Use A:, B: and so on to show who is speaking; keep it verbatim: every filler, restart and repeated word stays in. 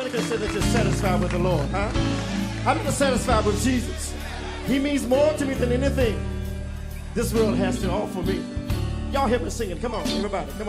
A: many consider that you're satisfied with the Lord, huh? How many are satisfied with Jesus? He means more to me than anything this world has to offer me. Y'all help me sing it. Come on, everybody. Come on.